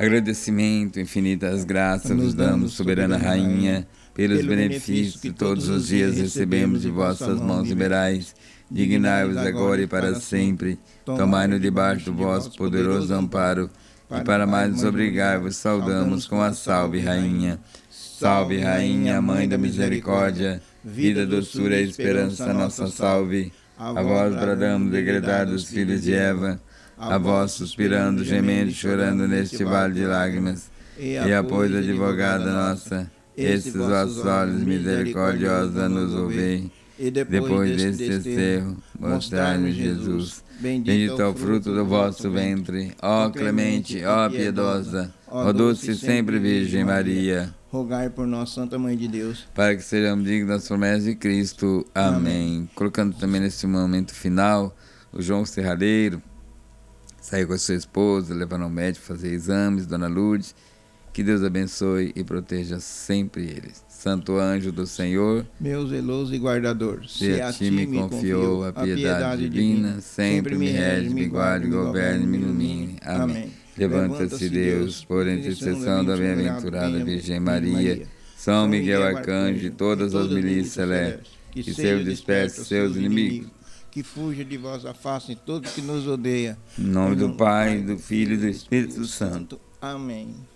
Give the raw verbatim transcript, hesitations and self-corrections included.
Agradecimento, infinitas graças vos damos, soberana Rainha, pelos benefícios que todos os dias recebemos de vossas mãos liberais. Dignai-vos agora e para sempre, tomai-nos debaixo do vosso poderoso amparo, e para mais nos obrigar, vos saudamos com a salve, Rainha. Salve, Rainha, Mãe da Misericórdia, vida, doçura e esperança, nossa salve. A vós bradamos, degredados filhos de Eva, a vós suspirando, gemendo e chorando neste vale de lágrimas. E a pois advogada nossa, estes vossos olhos misericordiosos nos ouvei. E depois deste desterro, mostrai-nos Jesus. Bendito é o fruto do vosso ventre, ó clemente, ó piedosa, ó doce e sempre Virgem Maria. Rogai por nós, Santa Mãe de Deus, para que sejamos dignos das promessas de Cristo. Amém. Amém. Colocando também nesse momento final, o João Serralheiro saiu com a sua esposa, levando ao médico fazer exames, Dona Lourdes. Que Deus abençoe e proteja sempre eles. Santo anjo do Senhor, meu zeloso e guardador, se a ti me confiou a piedade divina, sempre me rege, me guarde, governe e me ilumine. Amém. Levanta-se Deus, por intercessão da bem-aventurada Virgem Maria, São Miguel Arcanjo e todas as milícias celestes, que seus disperse seus inimigos, que fuja de vós a face todos que nos odeia. Em nome do Pai, do Filho e do Espírito Santo. Amém.